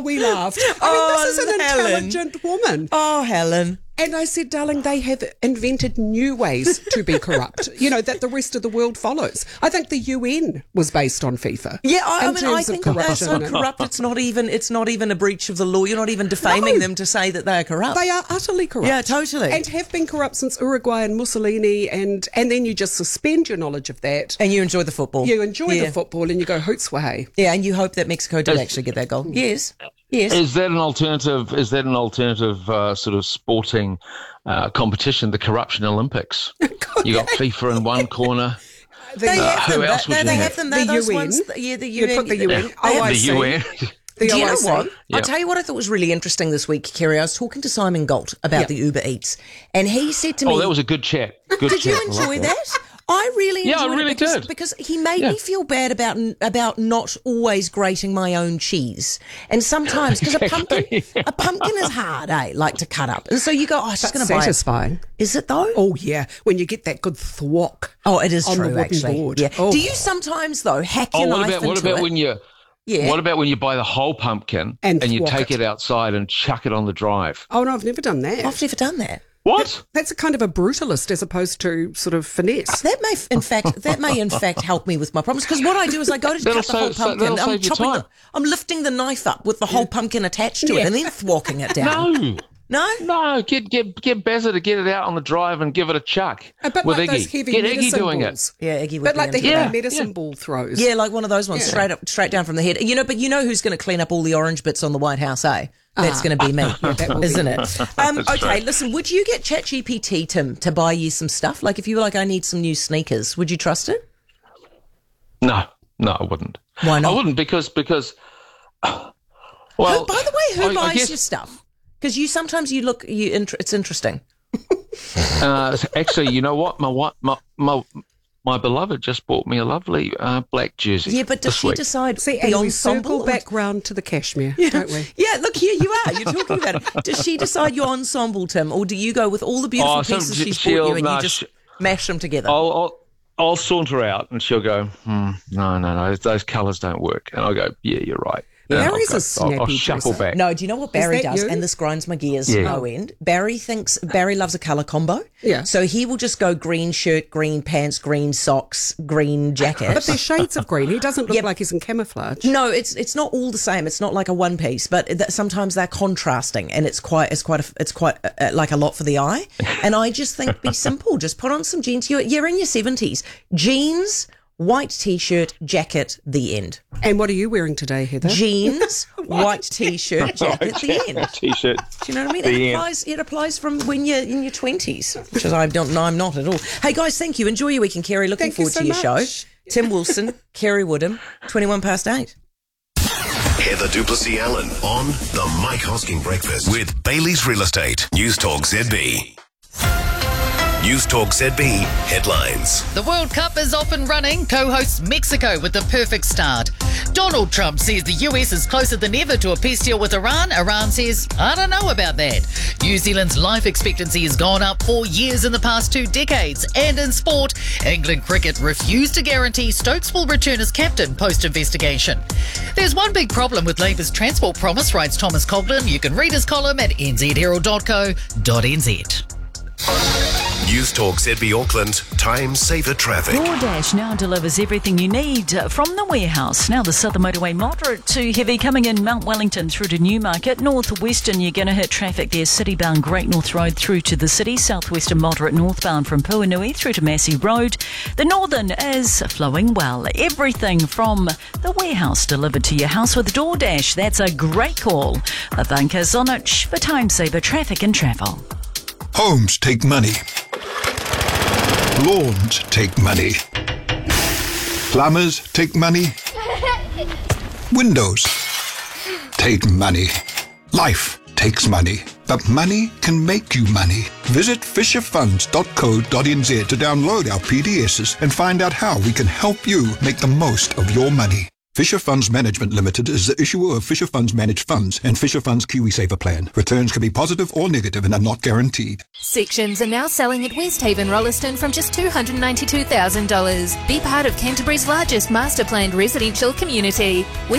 we laughed. This is an intelligent woman. Oh, Helen. And I said, darling, they have invented new ways to be corrupt, that the rest of the world follows. I think the UN was based on FIFA. Yeah, I think they're so and corrupt. It's not even a breach of the law. You're not even defaming them to say that they are corrupt. They are utterly corrupt. Yeah, totally. And have been corrupt since Uruguay and Mussolini, and then you just suspend your knowledge of that. And you enjoy the football. You enjoy the football and you go, hoots wahey. Yeah, and you hope that Mexico did actually get that goal. Yes. Is that an alternative? Sort of sporting competition? The Corruption Olympics. You got FIFA in one corner. They have them. Who else would you have them? They're the those UN. Ones. The UN. You put the UN. The UN. Do you know what? Yeah. I'll tell you what I thought was really interesting this week, Kerry. I was talking to Simon Galt about the Uber Eats, and he said to me... Oh, that was a good chat. Did you enjoy that? I really enjoyed it because he made me feel bad about not always grating my own cheese. And sometimes, because a pumpkin is hard, like to cut up. And so you go, I'm just going to buy it. Satisfying. Is it though? Oh, yeah. When you get that good thwack. Oh, it is on true, the wooden actually. board. Yeah. Oh. Do you sometimes, though, hack your knife into it? What about when you buy the whole pumpkin and you take it outside and chuck it on the drive? Oh, no, I've never done that. I've never done that. What? That's a kind of a brutalist as opposed to sort of finesse. That may in fact help me with my problems, because what I do is I go to cut the whole pumpkin. I'm lifting the knife up with the whole pumpkin attached to it and then thwacking it down. No. Get Bazza to get it out on the drive and give it a chuck. But with like Iggy. those heavy Get medicine Iggy doing balls. it. Yeah, Iggy would But be like the into heavy that. medicine ball throws. Yeah, like one of those ones straight down from the head. But you know who's going to clean up all the orange bits on the White House, eh? That's going to be me, isn't it? Okay, listen, would you get ChatGPT, Tim, to buy you some stuff? Like if you were like, I need some new sneakers, would you trust it? No, I wouldn't. Why not? I wouldn't because well, by the way, who buys guess, your stuff? Because it's interesting. Actually, you know what? My beloved just bought me a lovely black jersey. Yeah, but does she decide the and we ensemble? circle back round to the cashmere, Yeah. don't we? Yeah, look, here you are. You're talking about it. Does she decide your ensemble, Tim, or do you go with all the beautiful pieces she's bought you and you just mash them together? I'll saunter out and she'll go, no, those colours don't work. And I'll go, yeah, you're right. Barry's a snappy I'll shuffle dresser. back. No, do you know what Barry does? you? And this grinds my gears no end. Barry loves a colour combo. Yeah. So he will just go green shirt, green pants, green socks, green jacket. But they're shades of green. He doesn't look like he's in camouflage. No, it's not all the same. It's not like a one piece, but sometimes they're contrasting, and it's quite like a lot for the eye. And I just think be simple. Just put on some jeans. You're in your 70s. Jeans, white t-shirt, jacket, the end. And what are you wearing today, Heather? Jeans, white t-shirt, jacket, the end. T-shirt. Do you know what I mean? It applies from when you're in your 20s, which is I'm not at all. Hey guys, thank you. Enjoy your weekend, Kerry. Looking forward to your show. Tim Wilson, Kerry Woodham, 8:21. Heather Duplessis Allen on the Mike Hosking Breakfast with Bailey's Real Estate. News Talk ZB. News Talk ZB headlines. The World Cup is off and running. Co-hosts Mexico with the perfect start. Donald Trump says the US is closer than ever to a peace deal with Iran. Iran says, I don't know about that. New Zealand's life expectancy has gone up 4 years in the past 2 decades. And in sport, England cricket refused to guarantee Stokes will return as captain post-investigation. There's one big problem with Labour's transport promise, writes Thomas Coughlin. You can read his column at nzherald.co.nz. News Talk ZB Auckland, time saver traffic. DoorDash now delivers everything you need from the warehouse. Now the Southern Motorway moderate to heavy coming in Mount Wellington through to Newmarket. Northwestern you're going to hit traffic there, Citybound Great North Road through to the city. Southwestern moderate northbound from Puanui through to Massey Road. The Northern is flowing well. Everything from the warehouse delivered to your house with DoorDash. That's a great call. Ivanka Zonich for time saver traffic and travel. Homes take money. Lawns take money. Plumbers take money. Windows take money. Life takes money. But money can make you money. Visit fisherfunds.co.nz to download our PDSs and find out how we can help you make the most of your money. Fisher Funds Management Limited is the issuer of Fisher Funds Managed Funds and Fisher Funds KiwiSaver Plan. Returns can be positive or negative and are not guaranteed. Sections are now selling at Westhaven Rolliston from just $292,000. Be part of Canterbury's largest master planned residential community.